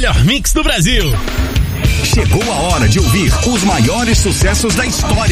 melhor mix do Brasil. Chegou a hora de ouvir os maiores sucessos da história.